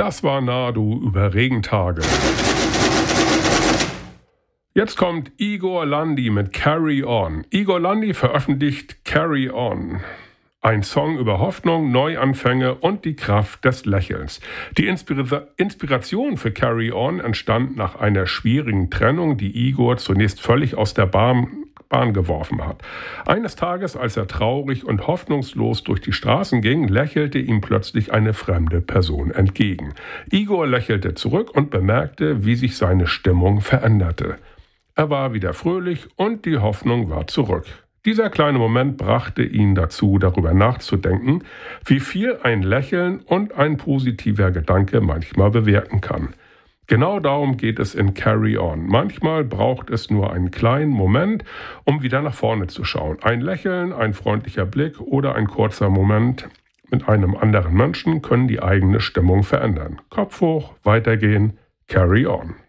Das war Nadu über Regentage. Jetzt kommt Igor Landi mit Carry On. Igor Landi veröffentlicht Carry On. Ein Song über Hoffnung, Neuanfänge und die Kraft des Lächelns. Die Inspiration für Carry On entstand nach einer schwierigen Trennung, die Igor zunächst völlig aus der Bahn geworfen hat. Eines Tages, als er traurig und hoffnungslos durch die Straßen ging, lächelte ihm plötzlich eine fremde Person entgegen. Igor lächelte zurück und bemerkte, wie sich seine Stimmung veränderte. Er war wieder fröhlich und die Hoffnung war zurück. Dieser kleine Moment brachte ihn dazu, darüber nachzudenken, wie viel ein Lächeln und ein positiver Gedanke manchmal bewirken kann. Genau darum geht es in Carry On. Manchmal braucht es nur einen kleinen Moment, um wieder nach vorne zu schauen. Ein Lächeln, ein freundlicher Blick oder ein kurzer Moment mit einem anderen Menschen können die eigene Stimmung verändern. Kopf hoch, weitergehen, Carry On.